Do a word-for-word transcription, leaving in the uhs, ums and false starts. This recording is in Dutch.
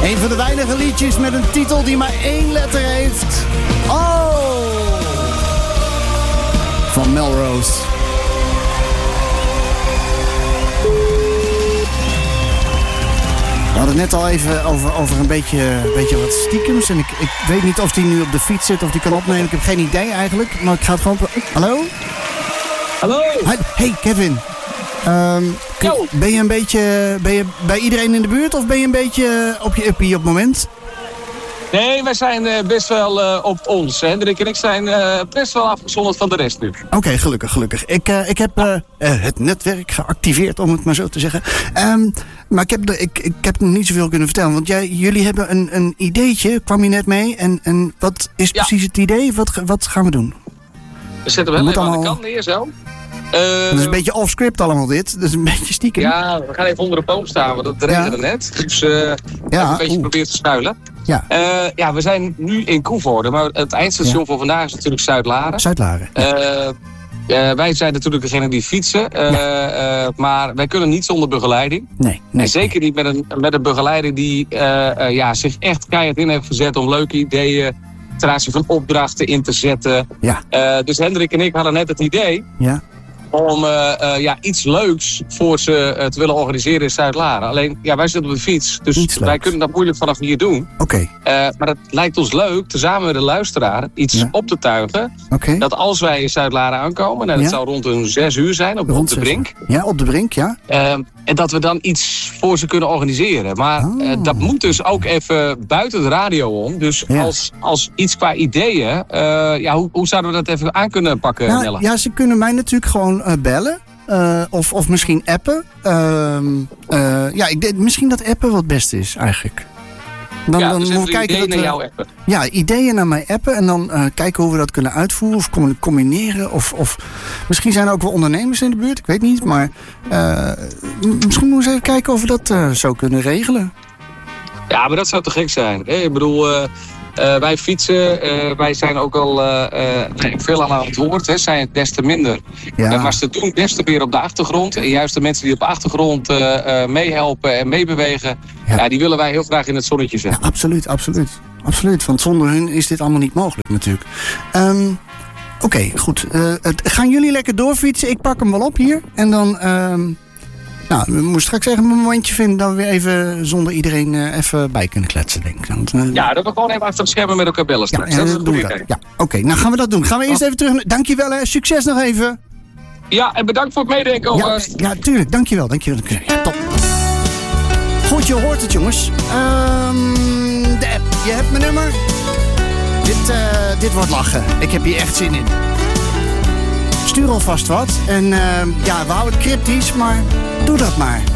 Een van de weinige liedjes met een titel die maar één letter heeft. Oh! Van Melrose. We hadden het net al even over, over een beetje, beetje wat stiekems. En ik, ik weet niet of die nu op de fiets zit of die kan opnemen. Ik heb geen idee eigenlijk. Maar ik ga het gewoon... Hallo? Hallo? Hey Kevin. Um, ben je een beetje... Ben je bij iedereen in de buurt of ben je een beetje op je uppie op het moment? Nee, wij zijn uh, best wel uh, op ons. Hendrik en ik zijn uh, best wel afgezonderd van de rest nu. Oké, okay, gelukkig, gelukkig. Ik, uh, ik heb uh, uh, het netwerk geactiveerd, om het maar zo te zeggen. Um, maar ik heb, de, ik, ik heb nog niet zoveel kunnen vertellen. Want jij, jullie hebben een, een ideetje, kwam je net mee. En, en wat is ja. precies het idee? Wat, wat gaan we doen? We zetten hem wel even allemaal... aan de kant neer zo. Uh, dat is een beetje off-script allemaal dit. Dat is een beetje stiekem. Ja, we gaan even onder de boom staan, want dat regende ja. net. Dus uh, ja, een beetje proberen te schuilen. Ja. Uh, ja, we zijn nu in Koevoorde, maar het eindstation ja. voor vandaag is natuurlijk Zuidlaren. Zuidlaren. Ja. Uh, uh, wij zijn natuurlijk degene die fietsen, uh, ja. uh, maar wij kunnen niet zonder begeleiding. Nee, nee. En zeker niet met een, met een begeleider die uh, uh, ja, zich echt keihard in heeft gezet om leuke ideeën, ten aanzien van opdrachten in te zetten. Ja. Uh, dus Hendrik en ik hadden net het idee. Ja. Om uh, uh, ja, iets leuks voor ze uh, te willen organiseren in Zuidlaren. Alleen, ja, wij zitten op de fiets, dus wij kunnen dat moeilijk vanaf hier doen. Oké. Okay. Uh, maar het lijkt ons leuk, tezamen met de luisteraar, iets ja. op te tuigen. Okay. Dat als wij in Zuidlaren aankomen, en dat ja. zou rond een zes uur zijn, op, op de brink. Ja, op de brink, ja. Uh, en dat we dan iets voor ze kunnen organiseren. Maar oh. uh, dat moet dus ook even buiten de radio om. Dus ja. als, als iets qua ideeën, uh, ja, hoe, hoe zouden we dat even aan kunnen pakken, nou, Nella? Ja, ze kunnen mij natuurlijk gewoon Uh, bellen. Uh, of, of misschien appen. Uh, uh, ja, ik denk misschien dat appen wat het beste is eigenlijk. Dan, ja, dan dus moeten we kijken ideeën dat we, naar jou appen. Ja, ideeën naar mij appen. En dan uh, kijken hoe we dat kunnen uitvoeren. Of combineren. Of, of misschien zijn er ook wel ondernemers in de buurt. Ik weet niet. Maar uh, misschien moeten we eens even kijken of we dat uh, zo kunnen regelen. Ja, maar dat zou te gek zijn. Hè? Ik bedoel... Uh, Uh, wij fietsen, uh, wij zijn ook al uh, uh, veel aan het woord, hè, zijn het des te minder. Ja. Uh, maar ze doen des te meer op de achtergrond. En juist de mensen die op de achtergrond uh, uh, meehelpen en meebewegen, ja. Ja, die willen wij heel graag in het zonnetje zetten. Ja, absoluut, absoluut. Absoluut, want zonder hun is dit allemaal niet mogelijk natuurlijk. Um, Oké, okay, goed. Uh, het, gaan jullie lekker doorfietsen? Ik pak hem wel op hier. En dan... Um, Nou, we moeten straks even een momentje vinden dat we weer even zonder iedereen uh, even bij kunnen kletsen, denk ik. Want, uh, ja, dat we gewoon even achter het schermen met elkaar bellen straks. Ja, dat is een doen we dat. Ja, oké, okay, nou gaan we dat doen. Gaan we eerst oh. even terug. Dankjewel, hè. Succes nog even. Ja, en bedankt voor het meedenken. Ja, ja, tuurlijk. Dankjewel. Dankjewel. Ja, top. Goed, je hoort het, jongens. Um, de app. Je hebt mijn nummer. Dit, uh, dit wordt lachen. Ik heb hier echt zin in. Stuur alvast wat. En uh, ja, we houden het cryptisch, maar doe dat maar.